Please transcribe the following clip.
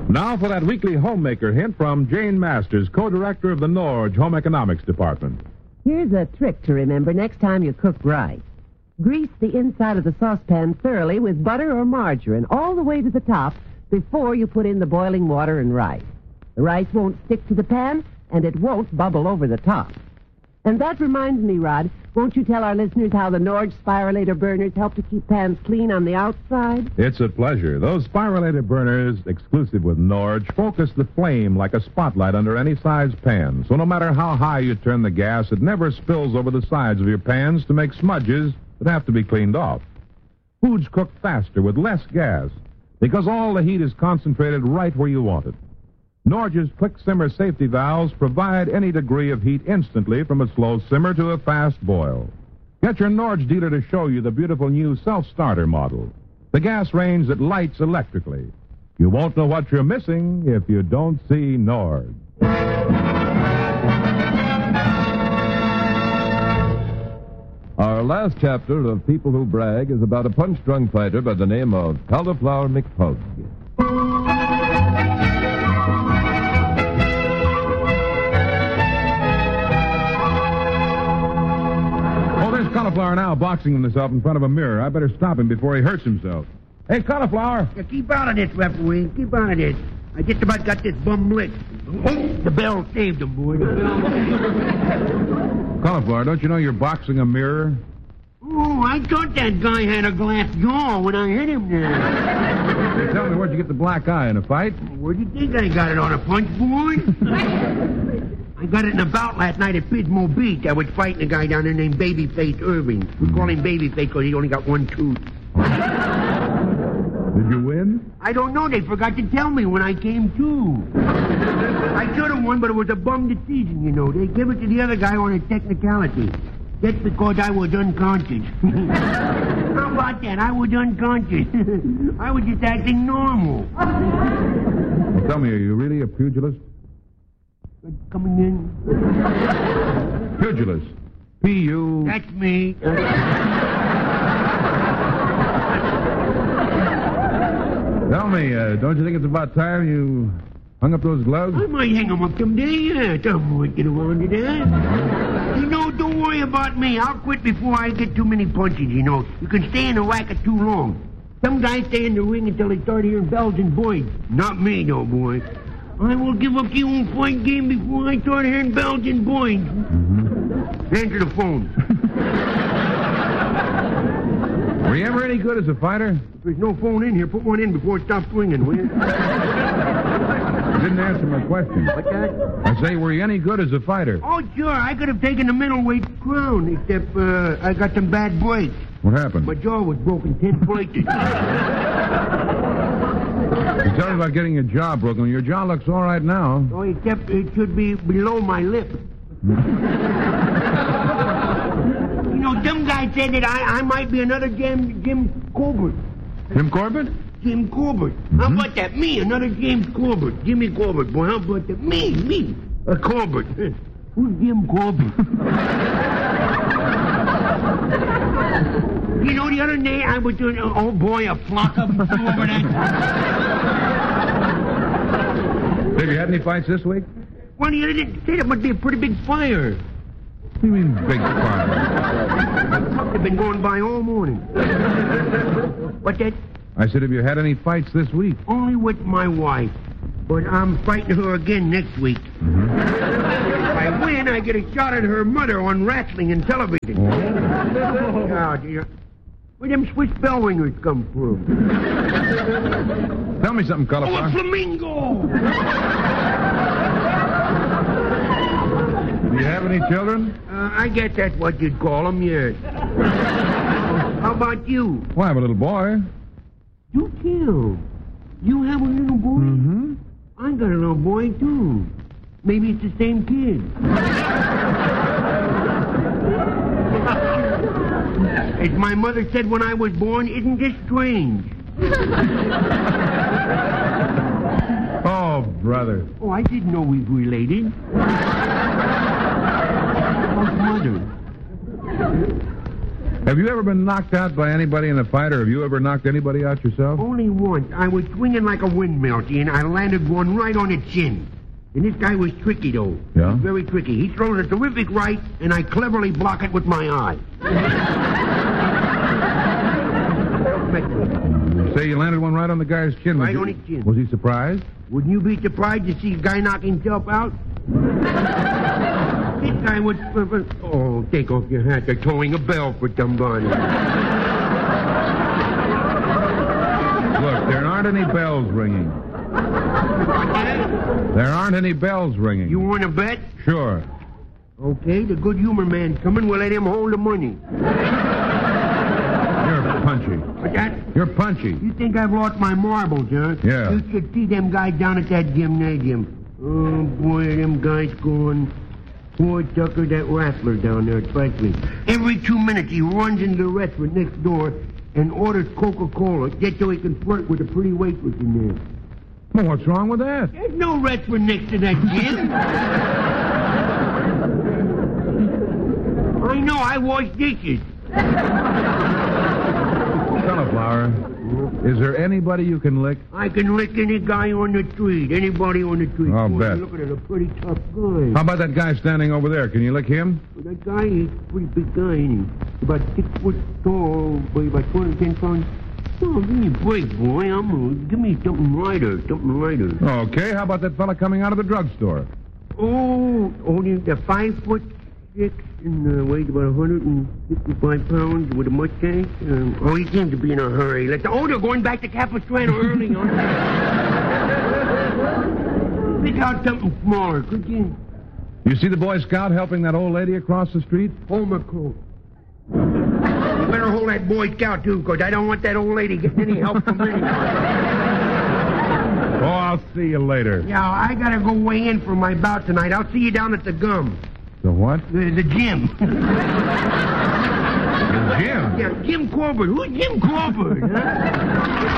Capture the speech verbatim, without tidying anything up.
Now for that weekly homemaker hint from Jane Masters, co-director of the Norge Home Economics Department. Here's a trick to remember next time you cook rice. Grease the inside of the saucepan thoroughly with butter or margarine all the way to the top before you put in the boiling water and rice. The rice won't stick to the pan, and it won't bubble over the top. And that reminds me, Rod, won't you tell our listeners how the Norge Spiralator burners help to keep pans clean on the outside? It's a pleasure. Those Spiralator burners, exclusive with Norge, focus the flame like a spotlight under any size pan. So no matter how high you turn the gas, it never spills over the sides of your pans to make smudges that have to be cleaned off. Foods cook faster with less gas because all the heat is concentrated right where you want it. Norge's quick simmer safety valves provide any degree of heat instantly from a slow simmer to a fast boil. Get your Norge dealer to show you the beautiful new self-starter model, the gas range that lights electrically. You won't know what you're missing if you don't see Norge. Our last chapter of People Who Brag is about a punch-drunk fighter by the name of Cauliflower McPug. Cauliflower now boxing himself in front of a mirror. I better stop him before he hurts himself. Hey, Cauliflower! Yeah, keep out of this, referee. Keep out of this. I just about got this bum licked. Oh, the bell saved him, boy. The bell. Cauliflower, don't you know you're boxing a mirror? Oh, I thought that guy had a glass jaw when I hit him there. Hey, tell me, where'd you get the black eye in a fight? Where do you think I got it, on a punch board? I got it in a bout last night at Pismo Beach. I was fighting a guy down there named Babyface Irving. We call him Babyface because he only got one tooth. Did you win? I don't know. They forgot to tell me when I came to. I should have won, but it was a bum decision, you know. They give it to the other guy on a technicality. That's because I was unconscious. How about that? I was unconscious. I was just acting normal. Well, tell me, are you really a pugilist? Coming in. Pugilist. P U... That's me. Tell me, uh, don't you think it's about time you hung up those gloves? I might hang them up someday, yeah. Don't might get around to that. You know, don't worry about me. I'll quit before I get too many punches, you know. You can stay in the racket too long. Some guys stay in the ring until they start hearing bells and boys. Not me, though, boy. I will give up the old fight game before I start hearing bells and boys. Mm-hmm. Answer the phone. Were you ever any good as a fighter? If there's no phone in here, put one in before it stops ringing, will you? You didn't answer my question. What's that? I say, were you any good as a fighter? Oh, sure. I could have taken the middleweight crown, except uh, I got some bad breaks. What happened? My jaw was broken ten places. You tell me about getting your jaw broken. Your jaw looks all right now. Oh, except it should be below my lip. You know, some guy said that I, I might be another Jim, Jim Corbett. Jim Corbett? Jim Corbett. Mm-hmm. How about that? Me, another James Corbett. Jimmy Corbett, boy. How about that? Me, me. A Corbett. Who's Jim Corbett? You know, the other day I was doing, oh boy, a flock of them over that. Have you had any fights this week? Well, the other day, say that must be a pretty big fire. What do you mean, big fire? They've been going by all morning. What's that? I said, have you had any fights this week? Only with my wife. But I'm fighting her again next week. Mm-hmm. If I win, I get a shot at her mother on wrestling and television. Oh, oh dear. Where them Swiss bell ringers come from? Tell me something, Cauliflower. Oh, a flamingo! Do you have any children? Uh, I guess that's what you'd call them, yes. How about you? Well, I have a little boy. You too? You have a little boy? Mm-hmm. I got a little boy, too. Maybe it's the same kid. As my mother said when I was born, isn't this strange? Oh, brother. Oh, I didn't know we were related. How's mother? Have you ever been knocked out by anybody in a fight, or have you ever knocked anybody out yourself? Only once. I was swinging like a windmill, see, and I landed one right on its chin. And this guy was tricky, though. Yeah? He's very tricky. He throws a terrific right, and I cleverly block it with my eye. You say you landed one right on the guy's chin. Right Was on he- his chin. Was he surprised? Wouldn't you be surprised to see a guy knock himself out? This guy was... Oh, take off your hat. They're towing a bell for somebody. Look, there aren't any bells ringing. There aren't any bells ringing. You want to bet? Sure. Okay, the good humor man's coming. We'll let him hold the money. You're punchy. But that... You're punchy. You think I've lost my marbles, huh? Yeah. You should see them guys down at that gymnasium. Oh, boy, them guys going... Poor Tucker, that rattler down there especially. Every two minutes he runs into the restaurant next door and orders Coca-Cola just so he can flirt with a pretty waitress in there. Well, what's wrong with that? There's no restaurant next to that gym. I know, I wash dishes. Cauliflower, is there anybody you can lick? I can lick any guy on the street, anybody on the street. I'll Boy, bet. You're looking at a pretty tough guy. How about that guy standing over there? Can you lick him? Well, that guy, he's a pretty big guy, ain't he? About six foot tall, weigh about two hundred ten pounds. Oh, give me a break, boy. I'm uh, give me something lighter, something lighter. Okay, how about that fella coming out of the drugstore? Oh, only the five foot six and uh, weighs about one hundred fifty-five pounds with a mustache. Um, oh, he seems to be in a hurry. Let the oh, they're going back to Capistrano early, aren't they? Pick out something smaller, could you? You see the Boy Scout helping that old lady across the street? Homer Crow. You better hold that Boy Scout, too, because I don't want that old lady getting any help from me. Oh, I'll see you later. Yeah, I gotta go weigh in for my bout tonight. I'll see you down at the gum. The what? The, the gym. The gym? Yeah, Jim Corbett. Who's Jim Corbett? Huh?